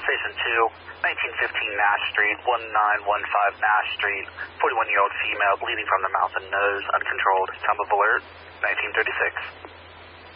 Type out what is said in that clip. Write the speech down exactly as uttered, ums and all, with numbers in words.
Station two, nineteen fifteen Nash Street, one nine one five Nash Street, forty-one-year-old female bleeding from the mouth and nose, uncontrolled. Time of alert, nineteen thirty-six.